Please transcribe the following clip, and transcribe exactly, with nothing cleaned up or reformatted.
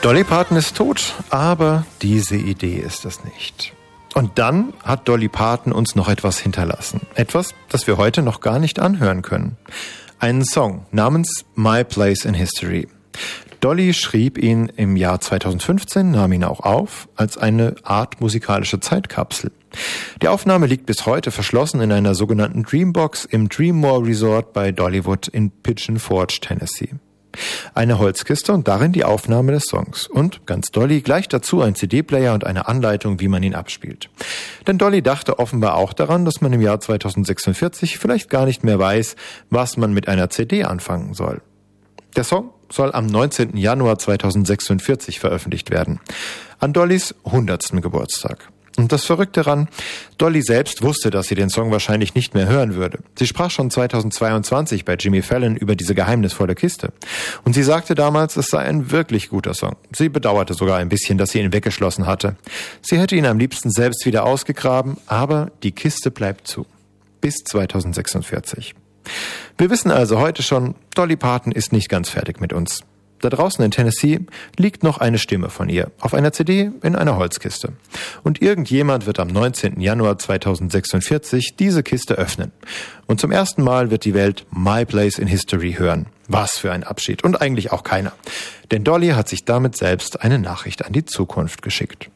Dolly Parton ist tot, aber diese Idee ist es nicht. Und dann hat Dolly Parton uns noch etwas hinterlassen. Etwas, das wir heute noch gar nicht anhören können. Einen Song namens My Place in History. Dolly schrieb ihn im Jahr zweitausendfünfzehn, nahm ihn auch auf, als eine Art musikalische Zeitkapsel. Die Aufnahme liegt bis heute verschlossen in einer sogenannten Dreambox im Dreammore Resort bei Dollywood in Pigeon Forge, Tennessee. Eine Holzkiste und darin die Aufnahme des Songs. Und, ganz Dolly, gleich dazu ein C D-Player und eine Anleitung, wie man ihn abspielt. Denn Dolly dachte offenbar auch daran, dass man im Jahr zweitausendsechsundvierzig vielleicht gar nicht mehr weiß, was man mit einer C D anfangen soll. Der Song soll am neunzehnten Januar zweitausendsechsundvierzig veröffentlicht werden. An Dollys hundertsten Geburtstag. Und das Verrückte daran, Dolly selbst wusste, dass sie den Song wahrscheinlich nicht mehr hören würde. Sie sprach schon zweitausendzweiundzwanzig bei Jimmy Fallon über diese geheimnisvolle Kiste. Und sie sagte damals, es sei ein wirklich guter Song. Sie bedauerte sogar ein bisschen, dass sie ihn weggeschlossen hatte. Sie hätte ihn am liebsten selbst wieder ausgegraben, aber die Kiste bleibt zu. Bis zweitausendsechsundvierzig. Wir wissen also heute schon, Dolly Parton ist nicht ganz fertig mit uns. Da draußen in Tennessee liegt noch eine Stimme von ihr, auf einer C D in einer Holzkiste. Und irgendjemand wird am neunzehnten Januar zweitausendsechsundvierzig diese Kiste öffnen. Und zum ersten Mal wird die Welt My Place in History hören. Was für ein Abschied. Und eigentlich auch keiner. Denn Dolly hat sich damit selbst eine Nachricht an die Zukunft geschickt.